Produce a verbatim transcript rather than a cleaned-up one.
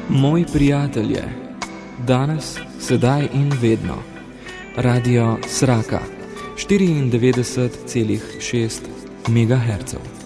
Moj prijatelj je danes, sedaj in vedno. Radio Sraka štiriindevetdeset celih šest megahercev.